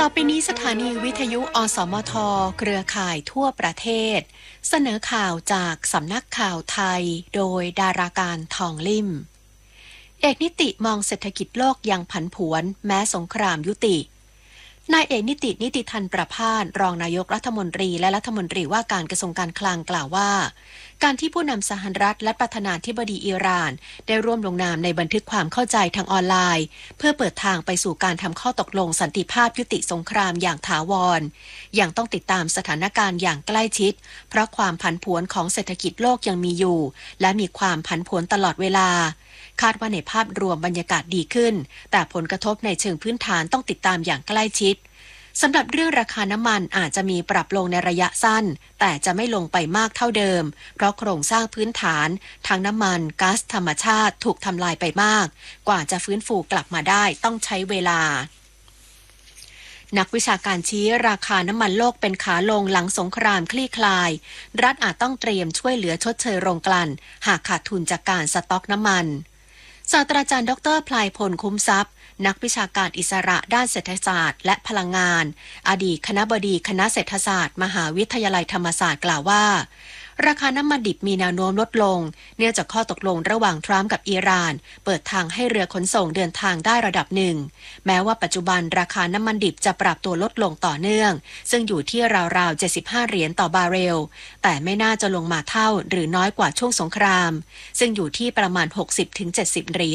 ไปนี้สถานีวิทยุอสมทเครือข่ายทั่วประเทศเสนอข่าวจากสำนักข่าวไทยโดยดาราการทองลิ่มเอกนิติมองเศรษฐกิจโลกยังผันผวนแม้สงครามยุตินายเอกนิติธันประภาสรองนายกรัฐมนตรีและรัฐมนตรีว่าการกระทรวงการคลังกล่าวว่าการที่ผู้นำสหรัฐและประธานาธิบดีอิหร่านได้ร่วมลงนามในบันทึกความเข้าใจทางออนไลน์เพื่อเปิดทางไปสู่การทำข้อตกลงสันติภาพยุติสงครามอย่างถาวรยังต้องติดตามสถานการณ์อย่างใกล้ชิดเพราะความผันผวนของเศรษฐกิจโลกยังมีอยู่และมีความผันผวนตลอดเวลาคาดว่าในภาพรวมบรรยากาศดีขึ้นแต่ผลกระทบในเชิงพื้นฐานต้องติดตามอย่างใกล้ชิดสำหรับเรื่องราคาน้ำมันอาจจะมีปรับลงในระยะสั้นแต่จะไม่ลงไปมากเท่าเดิมเพราะโครงสร้างพื้นฐานทั้งน้ำมันก๊าซธรรมชาติถูกทำลายไปมากกว่าจะฟื้นฟูกลับมาได้ต้องใช้เวลานักวิชาการชี้ราคาน้ำมันโลกเป็นขาลงหลังสงครามคลี่คลายรัฐอาจต้องเตรียมช่วยเหลือชดเชยโรงกลั่นหากขาดทุนจากการสต็อกน้ำมันศาสตราจารย์ดร.พลายพลคุ้มทรัพย์นักวิชาการอิสระด้านเศรษฐศาสตร์และพลังงานอดีตคณบดีคณะเศรษฐศาสตร์มหาวิทยาลัยธรรมศาสตร์กล่าวว่าราคาน้ำมันดิบมีแนวโน้มลดลงเนื่องจากข้อตกลงระหว่างทรัมป์กับอิหร่านเปิดทางให้เรือขนส่งเดินทางได้ระดับหนึ่งแม้ว่าปัจจุบันราคาน้ำมันดิบจะปรับตัวลดลงต่อเนื่องซึ่งอยู่ที่ราวๆ75เหรียญต่อบาร์เรลแต่ไม่น่าจะลงมาเท่าหรือน้อยกว่าช่วงสงครามซึ่งอยู่ที่ประมาณ60-70เหรียญ